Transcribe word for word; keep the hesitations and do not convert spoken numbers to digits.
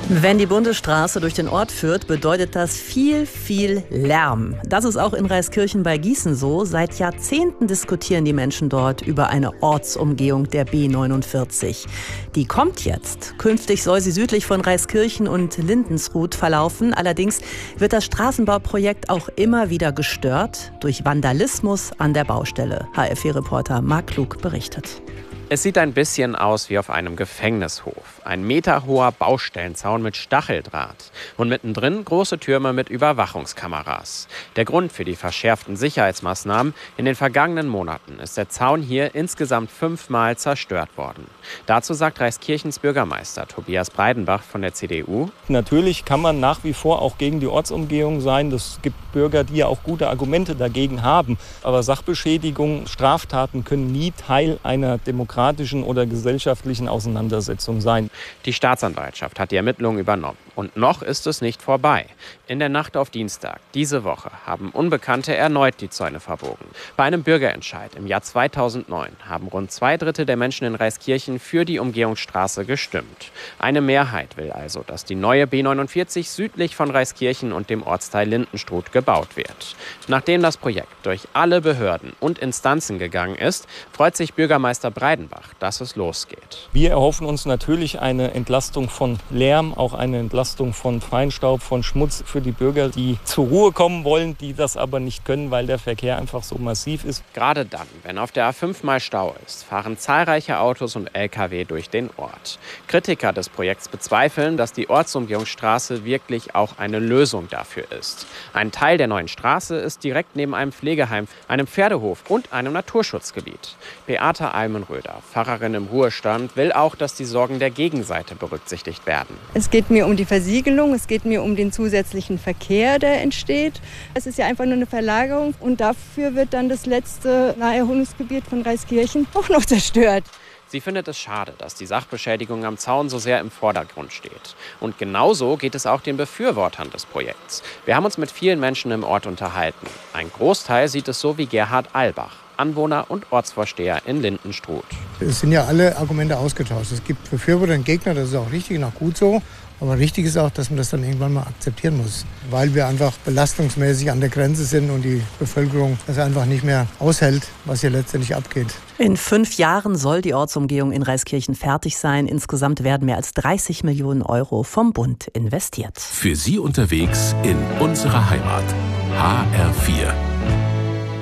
Wenn die Bundesstraße durch den Ort führt, bedeutet das viel, viel Lärm. Das ist auch in Reiskirchen bei Gießen so. Seit Jahrzehnten diskutieren die Menschen dort über eine Ortsumgehung der B neunundvierzig. Die kommt jetzt. Künftig soll sie südlich von Reiskirchen und Lindensrut verlaufen. Allerdings wird das Straßenbauprojekt auch immer wieder gestört durch Vandalismus an der Baustelle. H R vier-Reporter Marc Klug berichtet. Es sieht ein bisschen aus wie auf einem Gefängnishof. Ein meterhoher Baustellenzaun mit Stacheldraht. Und mittendrin große Türme mit Überwachungskameras. Der Grund für die verschärften Sicherheitsmaßnahmen: in den vergangenen Monaten ist der Zaun hier insgesamt fünfmal zerstört worden. Dazu sagt Reiskirchens Bürgermeister Tobias Breidenbach von der C D U: Natürlich kann man nach wie vor auch gegen die Ortsumgehung sein. Es gibt Bürger, die ja auch gute Argumente dagegen haben. Aber Sachbeschädigung, Straftaten können nie Teil einer demokratischen oder gesellschaftlichen Auseinandersetzung sein. Die Staatsanwaltschaft hat die Ermittlungen übernommen. Und noch ist es nicht vorbei. In der Nacht auf Dienstag, diese Woche, haben Unbekannte erneut die Zäune verbogen. Bei einem Bürgerentscheid im Jahr zweitausendneun haben rund zwei Drittel der Menschen in Reiskirchen für die Umgehungsstraße gestimmt. Eine Mehrheit will also, dass die neue B neunundvierzig südlich von Reiskirchen und dem Ortsteil Lindenstrut gebaut wird. Nachdem das Projekt durch alle Behörden und Instanzen gegangen ist, freut sich Bürgermeister Breidenbach, dass es losgeht. Wir erhoffen uns natürlich eine Entlastung von Lärm, auch eine Entlastung von Feinstaub, von Schmutz für die Bürger, die zur Ruhe kommen wollen, die das aber nicht können, weil der Verkehr einfach so massiv ist. Gerade dann, wenn auf der A fünf mal Stau ist, fahren zahlreiche Autos und L K W durch den Ort. Kritiker des Projekts bezweifeln, dass die Ortsumgehungsstraße wirklich auch eine Lösung dafür ist. Ein Teil der neuen Straße ist direkt neben einem Pflegeheim, einem Pferdehof und einem Naturschutzgebiet. Beate Almenröder, Pfarrerin im Ruhestand, will auch, dass die Sorgen der Gegenseite berücksichtigt werden. Es geht mir um die Versiegelung, es geht mir um den zusätzlichen Verkehr, der entsteht. Es ist ja einfach nur eine Verlagerung und dafür wird dann das letzte Naherholungsgebiet von Reiskirchen auch noch zerstört. Sie findet es schade, dass die Sachbeschädigung am Zaun so sehr im Vordergrund steht. Und genauso geht es auch den Befürwortern des Projekts. Wir haben uns mit vielen Menschen im Ort unterhalten. Ein Großteil sieht es so wie Gerhard Albach, Anwohner und Ortsvorsteher in Lindenstrut. Es sind ja alle Argumente ausgetauscht. Es gibt Befürworter und Gegner, das ist auch richtig und auch gut so. Aber richtig ist auch, dass man das dann irgendwann mal akzeptieren muss, weil wir einfach belastungsmäßig an der Grenze sind und die Bevölkerung das einfach nicht mehr aushält, was hier letztendlich abgeht. In fünf Jahren soll die Ortsumgehung in Reiskirchen fertig sein. Insgesamt werden mehr als dreißig Millionen Euro vom Bund investiert. Für Sie unterwegs in unserer Heimat. H R vier.